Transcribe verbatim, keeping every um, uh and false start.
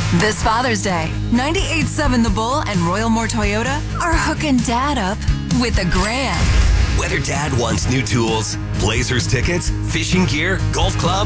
This Father's Day, ninety-eight point seven The Bull and Royal Moore Toyota are hooking Dad up with a grand. Whether Dad wants new tools, Blazers tickets, fishing gear, golf club,